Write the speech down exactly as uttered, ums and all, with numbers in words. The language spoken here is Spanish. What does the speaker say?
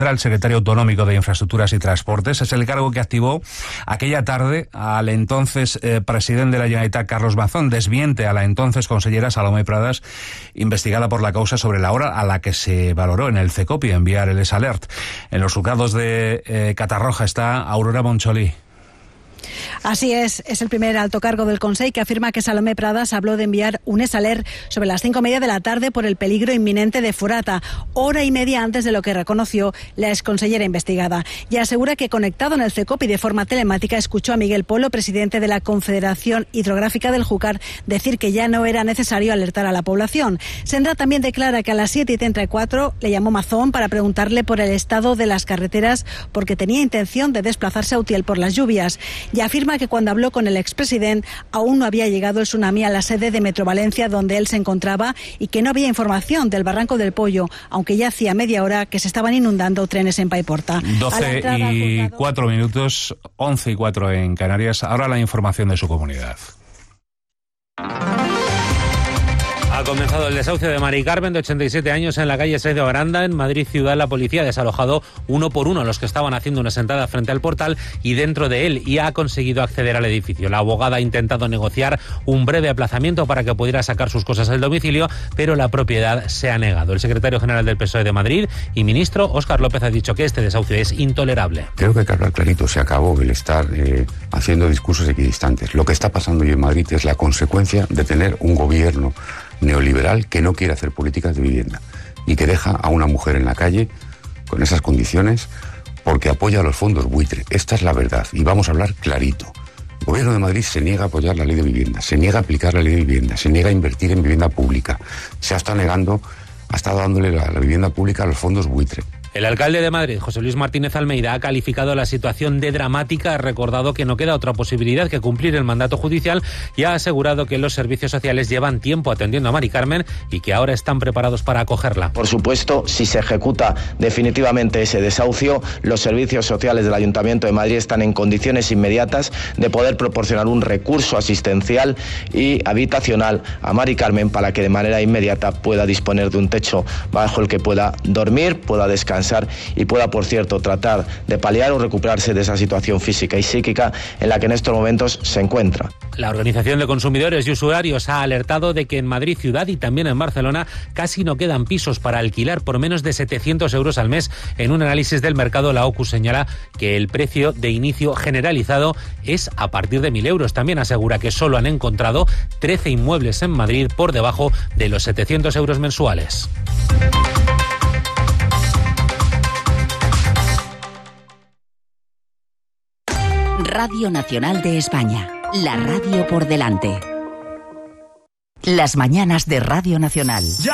El secretario autonómico de Infraestructuras y Transportes es el cargo que activó aquella tarde al entonces eh, presidente de la Generalitat, Carlos Mazón. Desmiente a la entonces consellera Salomé Pradas, investigada por la causa sobre la hora a la que se valoró en el CECOPI enviar el S-Alert. En los juzgados de eh, Catarroja está Aurora Moncholí. Así es, es el primer alto cargo del Consell que afirma que Salomé Pradas habló de enviar un S-Alert sobre las cinco y media de la tarde por el peligro inminente de Forata, hora y media antes de lo que reconoció la exconsellera investigada. Y asegura que conectado en el CECOPI de forma telemática escuchó a Miguel Polo, presidente de la Confederación Hidrográfica del Júcar, decir que ya no era necesario alertar a la población. Sendra también declara que a las siete y treinta y cuatro le llamó Mazón para preguntarle por el estado de las carreteras porque tenía intención de desplazarse a Utiel por las lluvias. Y afirma que cuando habló con el expresidente aún no había llegado el tsunami a la sede de Metro Valencia donde él se encontraba y que no había información del Barranco del Pollo, aunque ya hacía media hora que se estaban inundando trenes en Paiporta. doce y cuatro minutos, once y cuatro en Canarias. Ahora la información de su comunidad. Ha comenzado el desahucio de Mari Carmen, de ochenta y siete años, en la calle seis de Baranda, en Madrid ciudad. La policía ha desalojado uno por uno a los que estaban haciendo una sentada frente al portal y dentro de él, y ha conseguido acceder al edificio. La abogada ha intentado negociar un breve aplazamiento para que pudiera sacar sus cosas del domicilio, pero la propiedad se ha negado. El secretario general del P S O E de Madrid y ministro, Óscar López, ha dicho que este desahucio es intolerable. Creo que hay que hablar clarito. Se acabó el estar eh, haciendo discursos equidistantes. Lo que está pasando hoy en Madrid es la consecuencia de tener un gobierno neoliberal que no quiere hacer políticas de vivienda y que deja a una mujer en la calle con esas condiciones porque apoya a los fondos buitre. Esta es la verdad y vamos a hablar clarito. El gobierno de Madrid se niega a apoyar la ley de vivienda, se niega a aplicar la ley de vivienda, se niega a invertir en vivienda pública, se ha estado negando, ha estado dándole la, la vivienda pública a los fondos buitre. El alcalde de Madrid, José Luis Martínez Almeida, ha calificado la situación de dramática, ha recordado que no queda otra posibilidad que cumplir el mandato judicial y ha asegurado que los servicios sociales llevan tiempo atendiendo a Mari Carmen y que ahora están preparados para acogerla. Por supuesto, si se ejecuta definitivamente ese desahucio, los servicios sociales del Ayuntamiento de Madrid están en condiciones inmediatas de poder proporcionar un recurso asistencial y habitacional a Mari Carmen para que de manera inmediata pueda disponer de un techo bajo el que pueda dormir, pueda descansar y pueda, por cierto, tratar de paliar o recuperarse de esa situación física y psíquica en la que en estos momentos se encuentra. La Organización de Consumidores y Usuarios ha alertado de que en Madrid ciudad y también en Barcelona casi no quedan pisos para alquilar por menos de setecientos euros al mes. En un análisis del mercado, la O C U señala que el precio de inicio generalizado es a partir de mil euros. También asegura que solo han encontrado trece inmuebles en Madrid por debajo de los setecientos euros mensuales. Radio Nacional de España, la radio por delante. Las mañanas de Radio Nacional.